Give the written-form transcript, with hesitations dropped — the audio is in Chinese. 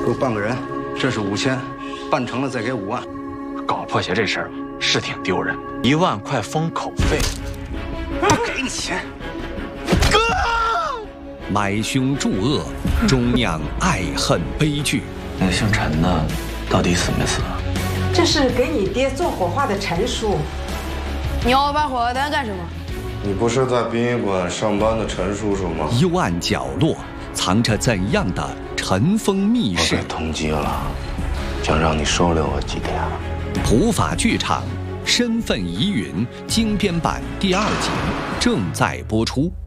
给我办个人，这是5000，办成了再给5万。 搞破鞋这事儿是挺丢人，1万块封口费， 不给你钱。 哥， 买凶助恶，终酿爱恨悲剧。 那个姓陈的到底死没死啊？ 这是给你爹做火化的陈叔。 你要我办火化单干什么？ 你不是在殡仪馆上班的陈叔叔吗？ 幽暗角落藏着怎样的尘封密室？ 我被通缉了，想让你收留我几天。 普法剧场《身份疑云》精编版第2集正在播出。